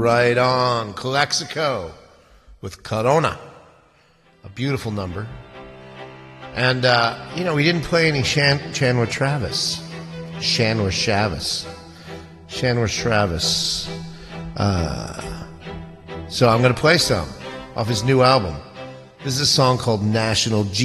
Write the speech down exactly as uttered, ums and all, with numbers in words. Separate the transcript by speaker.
Speaker 1: Right on. Calexico with Corona. A beautiful number. And, uh, you know, we didn't play any Shan- Chandler Travis. Chandler Travis. Chandler Travis. Uh, so I'm going to play some off his new album. This is a song called National G.